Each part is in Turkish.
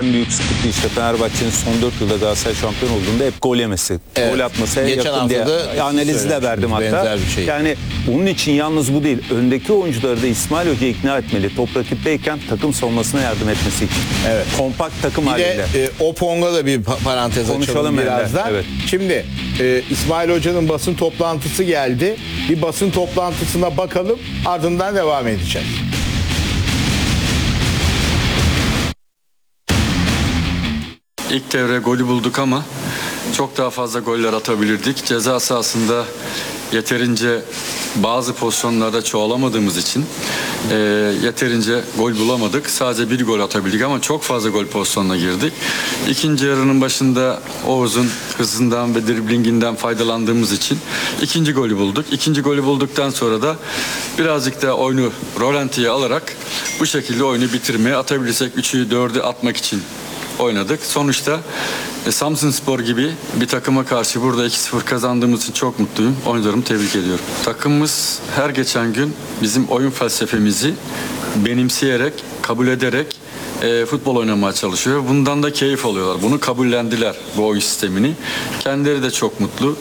en büyük sıkıntı işte Fenerbahçe'nin son 4 yılda Galatasaray şampiyon olduğunda hep gol yemesi. Evet. Gol atması Geçen yakın diye hafta da analizi de verdim hatta. benzer bir şey. Yani onun için yalnız bu değil. Öndeki oyuncuları da İsmail Hoca ikna etmeli. Top rakipteyken takım savunmasına yardım etmesi için. Evet. Kompakt takım Bir halinde. de Opong'a da bir parantez Konuşalım açalım Ender, birazdan. evet. Şimdi İsmail Hoca'nın basın toplantısı geldi. Bir basın toplantısına bakalım, ardından devam edeceğiz. İlk devre golü bulduk ama çok daha fazla goller atabilirdik. Ceza sahasında yeterince bazı pozisyonlarda çoğalamadığımız için yeterince gol bulamadık. Sadece bir gol atabildik ama çok fazla gol pozisyonuna girdik. İkinci yarının başında Oğuz'un hızından ve driblinginden faydalandığımız için ikinci golü bulduk. İkinci golü bulduktan sonra da birazcık da oyunu rolantiye alarak bu şekilde oyunu bitirmeye, atabilirsek 3'ü 4'ü atmak için oynadık. Sonuçta Samsunspor gibi bir takıma karşı burada 2-0 kazandığımız için çok mutluyum. Oyuncularımı tebrik ediyorum. Takımımız her geçen gün bizim oyun felsefemizi benimseyerek, kabul ederek futbol oynamaya çalışıyor. Bundan da keyif alıyorlar. Bunu kabullendiler, bu oyun sistemini. Kendileri de çok mutlu.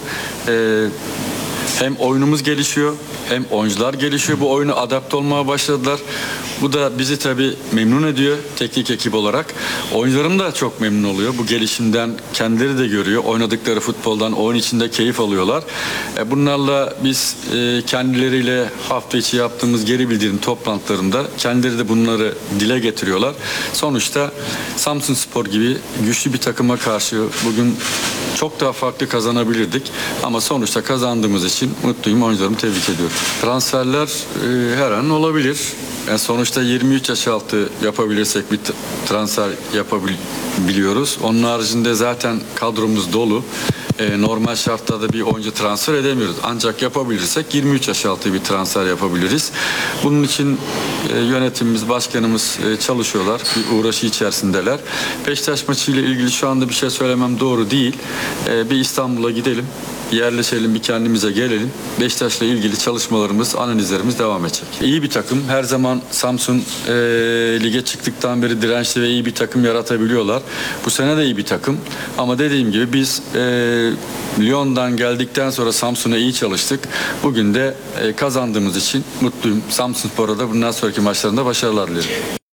Hem oyunumuz gelişiyor, hem oyuncular gelişiyor. Bu oyuna adapte olmaya başladılar. Bu da bizi tabii memnun ediyor teknik ekip olarak. Oyuncularım da çok memnun oluyor. Bu gelişimden kendileri de görüyor. Oynadıkları futboldan oyun içinde keyif alıyorlar. Bunlarla biz kendileriyle hafta içi yaptığımız geri bildirim toplantılarında kendileri de bunları dile getiriyorlar. Sonuçta Samsunspor gibi güçlü bir takıma karşı bugün çok daha farklı kazanabilirdik. Ama sonuçta kazandığımız için mutluyum. Oyuncularımı tebrik ediyorum. Transferler her an olabilir. Yani sonuçta 23 yaş altı yapabilirsek bir transfer yapabiliyoruz. Onun haricinde zaten kadromuz dolu. Normal şartlarda bir oyuncu transfer edemiyoruz. Ancak yapabilirsek 23 yaş altı bir transfer yapabiliriz. Bunun için yönetimimiz, başkanımız çalışıyorlar. Bir uğraşı içerisindeler. Beşiktaş maçıyla ilgili şu anda bir şey söylemem doğru değil. Bir İstanbul'a gidelim. Yerleşelim, bir kendimize gelelim. Beşiktaş'la ilgili çalışmalarımız, analizlerimiz devam edecek. İyi bir takım. Her zaman Samsun lige çıktıktan beri dirençli ve iyi bir takım yaratabiliyorlar. Bu sene de iyi bir takım. Ama dediğim gibi biz Lyon'dan geldikten sonra Samsun'a iyi çalıştık. Bugün de kazandığımız için mutluyum. Samsunspor'a da bundan sonraki maçlarında başarılar dilerim.